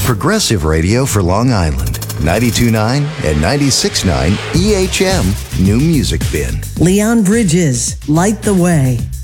Progressive Radio for Long Island. 92.9 and 96.9 EHM New Music Bin. Leon Bridges, Light the Way.